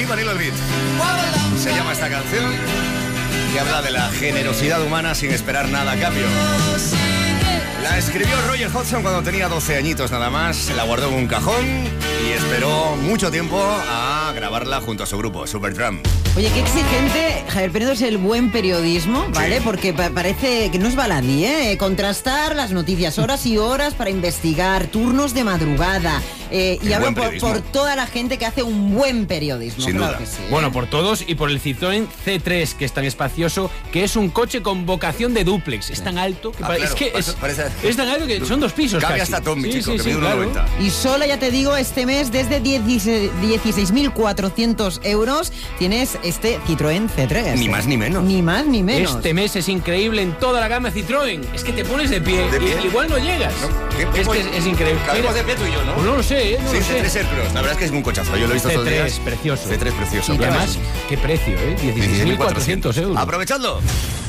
aquí Vanilla Beat. Se llama esta canción y habla de la generosidad humana sin esperar nada a cambio. La escribió Roger Hodgson cuando tenía 12 añitos nada más, la guardó en un cajón y esperó mucho tiempo a grabarla junto a su grupo, Supertramp. Oye, qué exigente, Javier Penedo, es el buen periodismo, ¿vale? Sí. Porque parece que no es baladí, ¿eh? Contrastar las noticias, horas y horas para investigar, turnos de madrugada. Y hablo por toda la gente que hace un buen periodismo. Sin claro duda. que sí, ¿eh? Bueno, por todos y por el Citroën C3, que es tan espacioso, que es un coche con vocación de dúplex. Es tan alto que Claro, es que parece- es tan alto que son 2 pisos. Cabe casi. hasta Tom, mi chico, que mide claro. 1,90. Y solo, ya te digo, este mes, desde 16.400 euros, tienes este Citroën C3. Ni más ni menos. Ni más ni menos. Este mes es increíble en toda la gama Citroën. Es que te pones de pie. ¿De pie? Y igual no llegas. No, ¿qué es voy? que es increíble. Cabemos Mira, de pie tú y yo, ¿no? pues no lo sé, no Sí, lo sé. C3 Aircross. La verdad es que es un cochazo. Yo lo he visto todos los días. C3, precioso. C3 precioso. Y claro. además, qué precio, 16.400 euros. Aprovechadlo.